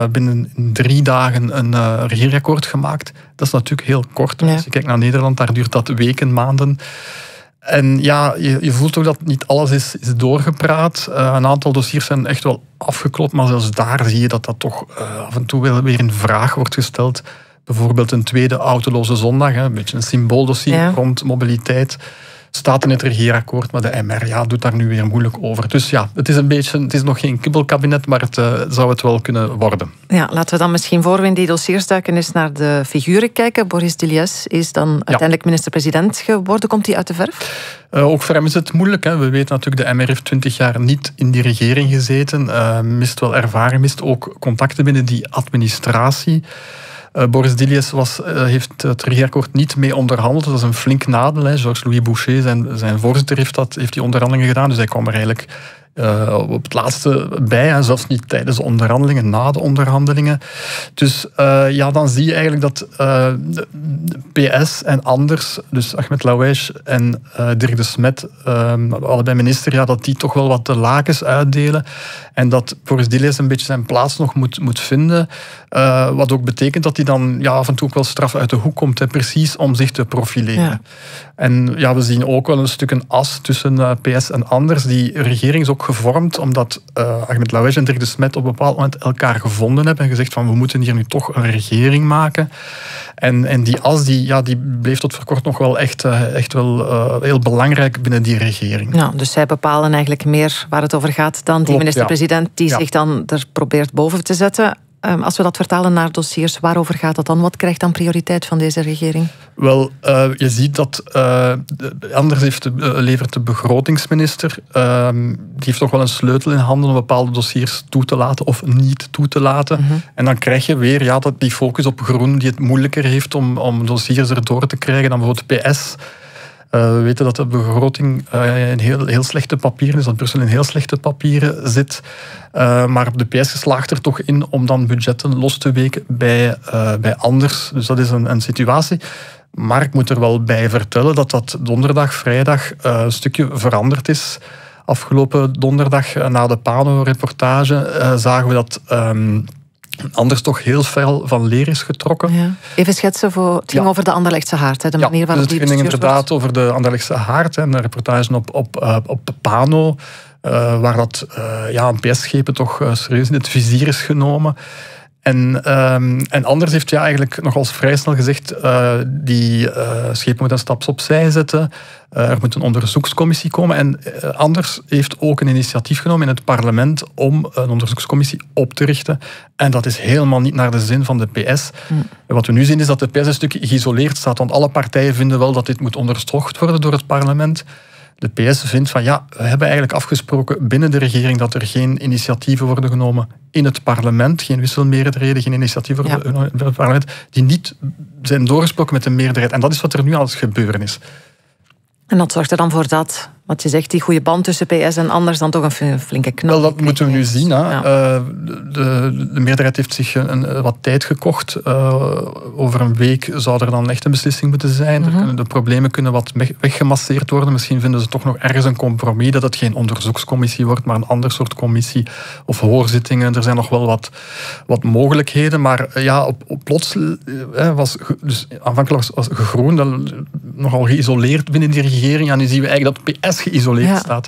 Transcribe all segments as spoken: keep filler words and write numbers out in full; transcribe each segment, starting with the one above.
binnen drie dagen een uh, regeerakkoord gemaakt. Dat is natuurlijk heel kort. Ja. Als je kijkt naar Nederland, daar duurt dat weken, maanden. En ja, je, je voelt ook dat niet alles is, is doorgepraat. Uh, een aantal dossiers zijn echt wel afgeklopt, maar zelfs daar zie je dat dat toch uh, af en toe wel weer in vraag wordt gesteld. Bijvoorbeeld een tweede autoloze zondag, hè, een beetje een symbooldossier ja. rond mobiliteit. Staat in het regeerakkoord, maar de M R ja, doet daar nu weer moeilijk over. Dus ja, het is, een beetje, het is nog geen kibbelkabinet, maar het uh, zou het wel kunnen worden. Ja, laten we dan misschien voor we in die dossiers duiken eens naar de figuren kijken. Boris Diliès is dan uiteindelijk ja. minister-president geworden. Komt hij uit de verf? Uh, ook voor hem is het moeilijk. Hè. We weten natuurlijk, de M R heeft twintig jaar niet in die regering gezeten. Uh, mist wel ervaring, mist ook contacten binnen die administratie. Uh, Boris Diliès was, uh, heeft het regeerakkoord niet mee onderhandeld. Dat is een flink nadeel. Hè. Georges-Louis Boucher, zijn, zijn voorzitter, heeft, dat, heeft die onderhandelingen gedaan. Dus hij kwam er eigenlijk uh, op het laatste bij. Hè. Zelfs niet tijdens de onderhandelingen, na de onderhandelingen. Dus uh, ja, dan zie je eigenlijk dat uh, de, de P S en anders, dus Ahmed Laouache en uh, Dirk de Smet, uh, allebei minister, ja, dat die toch wel wat de lakens uitdelen. En dat Boris Diliès een beetje zijn plaats nog moet, moet vinden. Uh, wat ook betekent dat hij dan ja, af en toe ook wel straf uit de hoek komt. Hè, precies om zich te profileren. Ja. En ja, we zien ook wel een stuk een as tussen uh, P S en anders. Die regering is ook gevormd omdat uh, Ahmed Laouache en Dirk de Smet op een bepaald moment elkaar gevonden hebben. En gezegd van we moeten hier nu toch een regering maken. En, en die as die, ja, die bleef tot voor kort nog wel echt, uh, echt wel uh, heel belangrijk binnen die regering. Ja, dus zij bepalen eigenlijk meer waar het over gaat dan die minister-president die ja. zich dan er probeert boven te zetten. Um, als we dat vertalen naar dossiers, waarover gaat dat dan? Wat krijgt dan prioriteit van deze regering? Wel, uh, je ziet dat uh, Anders heeft de, uh, levert de begrotingsminister. Uh, die heeft toch wel een sleutel in handen om bepaalde dossiers toe te laten of niet toe te laten. Mm-hmm. En dan krijg je weer ja, dat die focus op groen die het moeilijker heeft om, om dossiers erdoor te krijgen dan bijvoorbeeld P S. Uh, we weten dat de begroting uh, in heel, heel slechte papieren is, dat Brussel in heel slechte papieren zit. Uh, maar de P S slaagt er toch in om dan budgetten los te weken bij, uh, bij anders. Dus dat is een, een situatie. Maar ik moet er wel bij vertellen dat dat donderdag, vrijdag uh, een stukje veranderd is. Afgelopen donderdag, uh, na de Pano-reportage, uh, zagen we dat... Um, Anders toch heel fel van leer is getrokken. Ja. Even schetsen, voor, het ging ja. over de Anderlechtse haard. Hè, de manier ja, waarop dus het die ging inderdaad wordt. over de Anderlechtse haard. En de reportage op, op, uh, op Pano, uh, waar dat uh, ja, P S-schepen toch uh, serieus in het vizier is genomen. En, um, en Anders heeft ja eigenlijk nog als vrij snel gezegd, uh, die uh, schepen moeten een stap opzij zetten. Uh, er moet een onderzoekscommissie komen. En uh, Anders heeft ook een initiatief genomen in het parlement om een onderzoekscommissie op te richten. En dat is helemaal niet naar de zin van de P S. Mm. Wat we nu zien is dat de P S een stukje geïsoleerd staat. Want alle partijen vinden wel dat dit moet onderzocht worden door het parlement. De P S vindt van ja, we hebben eigenlijk afgesproken binnen de regering dat er geen initiatieven worden genomen in het parlement, geen wisselmeerderheden, geen initiatieven ja. in het parlement, die niet zijn doorgesproken met de meerderheid. En dat is wat er nu aan het gebeuren is. En dat zorgt er dan voor dat, wat je zegt, die goede band tussen P S en Anders dan toch een flinke knop. Wel, dat moeten we nu zien. Hè. Ja. Uh, de, de meerderheid heeft zich een, een, wat tijd gekocht. Uh, over een week zou er dan echt een beslissing moeten zijn. Mm-hmm. Er, de problemen kunnen wat weggemasseerd worden. Misschien vinden ze toch nog ergens een compromis dat het geen onderzoekscommissie wordt, maar een ander soort commissie of hoorzittingen. Er zijn nog wel wat, wat mogelijkheden. Maar uh, ja, op, op plots uh, was dus aanvankelijk was, was Groen dat, nogal geïsoleerd binnen die regering. En nu zien we eigenlijk dat P S geïsoleerd ja. staat.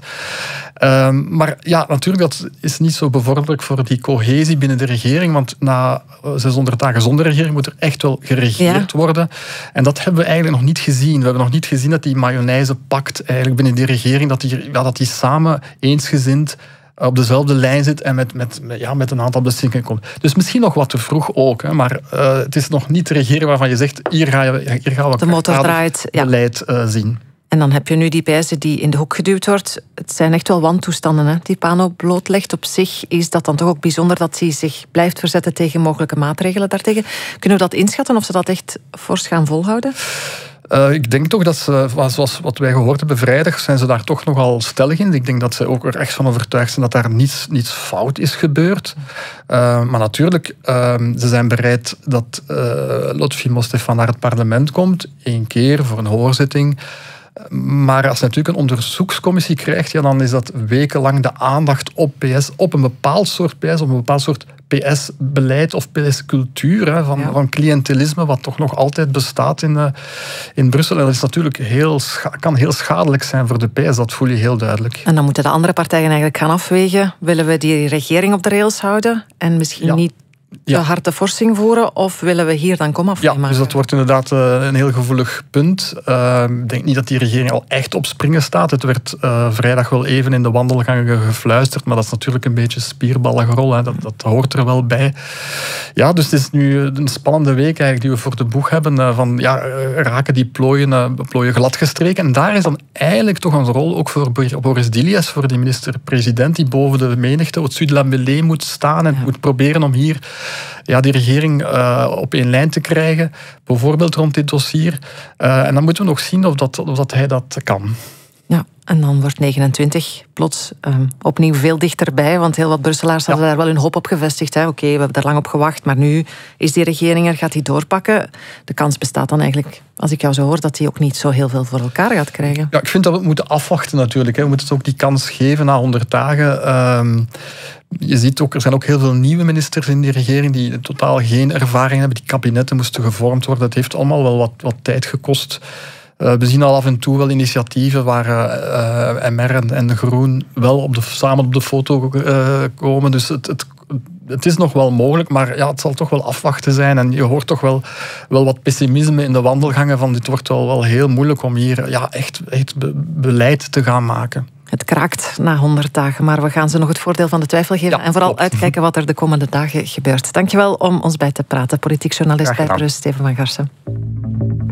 Um, maar ja, natuurlijk, dat is niet zo bevorderlijk voor die cohesie binnen de regering, want na zeshonderd dagen zonder regering moet er echt wel geregeerd ja. worden. En dat hebben we eigenlijk nog niet gezien. We hebben nog niet gezien dat die mayonaise pakt eigenlijk binnen die regering, dat die, ja, dat die samen eensgezind op dezelfde lijn zit en met, met, ja, met een aantal beslissingen komt. Dus misschien nog wat te vroeg ook, hè, maar uh, het is nog niet de regering waarvan je zegt, hier, ga je, hier gaan we de motor draait, ja. beleid uh, zien. En dan heb je nu die P S die in de hoek geduwd wordt. Het zijn echt wel wantoestanden, hè, die Pano blootlegt. Op zich is dat dan toch ook bijzonder dat hij zich blijft verzetten tegen mogelijke maatregelen daartegen. Kunnen we dat inschatten of ze dat echt fors gaan volhouden? Uh, ik denk toch dat ze, zoals wat wij gehoord hebben vrijdag, zijn ze daar toch nogal stellig in. Ik denk dat ze ook er echt van overtuigd zijn dat daar niets, niets fout is gebeurd. Uh, maar natuurlijk, uh, ze zijn bereid dat uh, Lotfi Mostefan naar het parlement komt. Eén keer voor een hoorzitting. Maar als je natuurlijk een onderzoekscommissie krijgt, ja, dan is dat wekenlang de aandacht op P S, op een bepaald soort P S, op een bepaald soort P S-beleid of P S-cultuur, van, ja. van cliëntelisme, wat toch nog altijd bestaat in, uh, in Brussel. En dat is natuurlijk heel, kan heel schadelijk zijn voor de P S, dat voel je heel duidelijk. En dan moeten de andere partijen eigenlijk gaan afwegen. Willen we die regering op de rails houden en misschien ja. niet Ja. de harde forsing voeren, of willen we hier dan komaf mee ja, maken? Dus dat wordt inderdaad uh, een heel gevoelig punt. Uh, ik denk niet dat die regering al echt op springen staat. Het werd uh, vrijdag wel even in de wandelgangen gefluisterd, maar dat is natuurlijk een beetje spierballenrol. Hè. Dat, dat hoort er wel bij. Ja, dus het is nu een spannende week eigenlijk die we voor de boeg hebben. Uh, van, ja, raken die plooien, uh, plooien gladgestreken? En daar is dan eigenlijk toch een rol ook voor Boris Dilies, voor die minister-president, die boven de menigte, au-dessus de la mêlée moet staan en ja. moet proberen om hier ja, die regering uh, op één lijn te krijgen, bijvoorbeeld rond dit dossier. Uh, en dan moeten we nog zien of, dat, of dat hij dat kan. Ja, en dan wordt negenentwintig plots um, opnieuw veel dichterbij, want heel wat Brusselaars hadden ja. daar wel hun hoop op gevestigd. Oké, okay, we hebben daar lang op gewacht, maar nu is die regering er, gaat die doorpakken. De kans bestaat dan eigenlijk, als ik jou zo hoor, dat hij ook niet zo heel veel voor elkaar gaat krijgen. Ja, ik vind dat we moeten afwachten natuurlijk. Hè. We moeten ook die kans geven na honderd dagen. Um, Je ziet ook, er zijn ook heel veel nieuwe ministers in die regering die totaal geen ervaring hebben. Die kabinetten moesten gevormd worden. Dat heeft allemaal wel wat, wat tijd gekost. Uh, we zien al af en toe wel initiatieven waar uh, M R en, en Groen wel op de, samen op de foto uh, komen. Dus het, het, het is nog wel mogelijk, maar ja, het zal toch wel afwachten zijn. En je hoort toch wel, wel wat pessimisme in de wandelgangen van dit wordt wel, wel heel moeilijk om hier ja, echt, echt be, beleid te gaan maken. Het kraakt na honderd dagen, maar we gaan ze nog het voordeel van de twijfel geven. Ja, en vooral klopt. Uitkijken wat er de komende dagen gebeurt. Dankjewel om ons bij te praten. Politiek journalist bij Brus, Steven van Garsen.